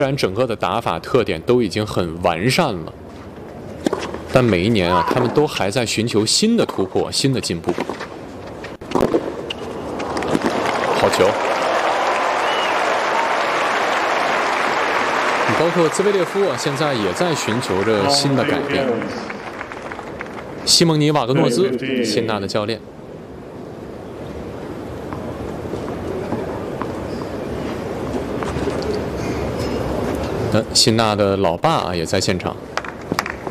虽然整个的打法特点都已经很完善了，但每一年啊，他们都还在寻求新的突破、新的进步。好球！包括兹维列夫啊，现在也在寻求着新的改变。西蒙尼·瓦格诺兹，辛纳的教练。辛纳的老爸啊也在现场。